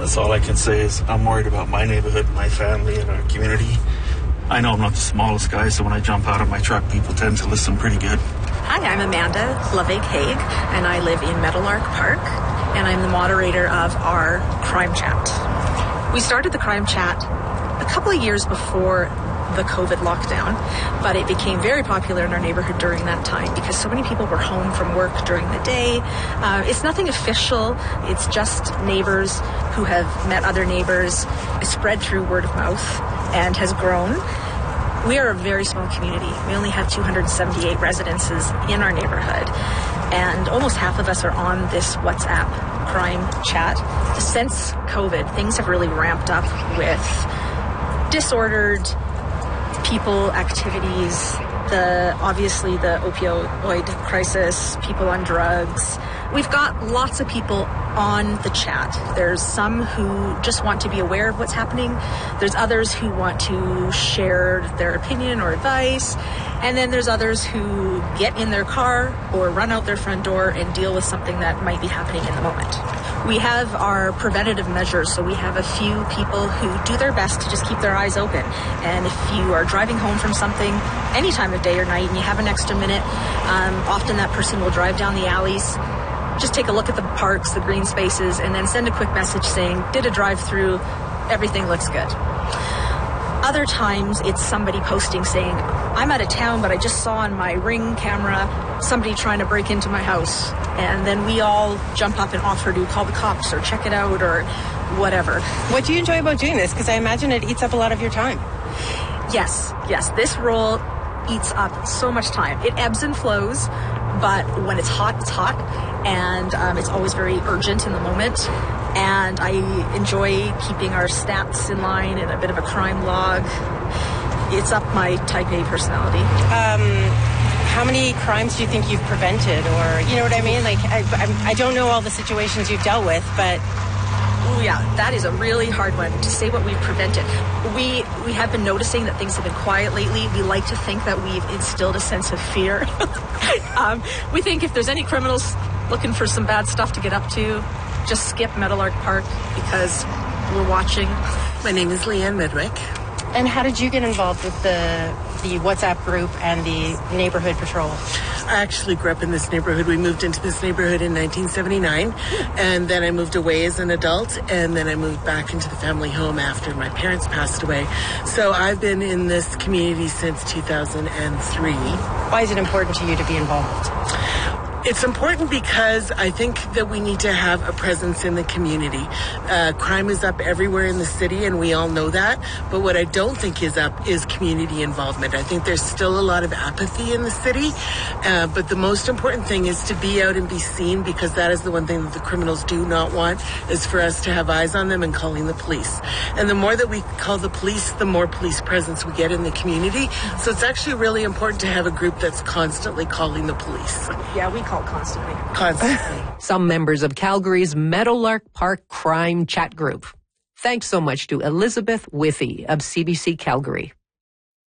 That's all I can say is I'm worried about my neighborhood, my family, and our community. I know I'm not the smallest guy, so when I jump out of my truck, people tend to listen pretty good. Hi, I'm Amanda Lavig-Haig, and I live in Meadowlark Park, and I'm the moderator of our Crime Chat. We started the Crime Chat a couple of years before the COVID lockdown, but it became very popular in our neighborhood during that time because so many people were home from work during the day. It's nothing official. It's just neighbors who have met other neighbors. It's spread through word of mouth and has grown. We are a very small community. We only have 278 residences in our neighborhood, and almost half of us are on this WhatsApp Crime Chat. Since COVID, things have really ramped up with disordered people, activities, obviously the opioid crisis, people on drugs. We've got lots of people on the chat. There's some who just want to be aware of what's happening. There's others who want to share their opinion or advice. And then there's others who get in their car or run out their front door and deal with something that might be happening in the moment. We have our preventative measures, so we have a few people who do their best to just keep their eyes open. And if you are driving home from something any time of day or night and you have an extra minute, often that person will drive down the alleys, just take a look at the parks, the green spaces, and then send a quick message saying, did a drive-through, everything looks good. Other times it's somebody posting saying, I'm out of town, but I just saw on my Ring camera somebody trying to break into my house. And then we all jump up and offer to call the cops or check it out or whatever. What do you enjoy about doing this? Because I imagine it eats up a lot of your time. Yes. This role eats up so much time. It ebbs and flows, but when it's hot, it's hot. And it's always very urgent in the moment. And I enjoy keeping our stats in line and a bit of a crime log. It's up my type A personality. How many crimes do you think you've prevented? Or, you know what I mean? Like, I don't know all the situations you've dealt with, but... Oh, yeah, that is a really hard one to say what we've prevented. We have been noticing that things have been quiet lately. We like to think that we've instilled a sense of fear. We think if there's any criminals looking for some bad stuff to get up to, just skip Meadowlark Park because we're watching. My name is Leanne Midwick. And how did you get involved with the WhatsApp group and the neighborhood patrol? I actually grew up in this neighborhood. We moved into this neighborhood in 1979, and then I moved away as an adult, and then I moved back into the family home after my parents passed away. So I've been in this community since 2003. Why is it important to you to be involved? It's important because I think that we need to have a presence in the community. Crime is up everywhere in the city, and we all know that. But what I don't think is up is community involvement. I think there's still a lot of apathy in the city. But the most important thing is to be out and be seen, because that is the one thing that the criminals do not want, is for us to have eyes on them and calling the police. And the more that we call the police, the more police presence we get in the community. So it's actually really important to have a group that's constantly calling the police. Yeah, we call constantly. Some members of Calgary's Meadowlark Park Crime Chat Group. Thanks so much to Elizabeth Withy of CBC Calgary.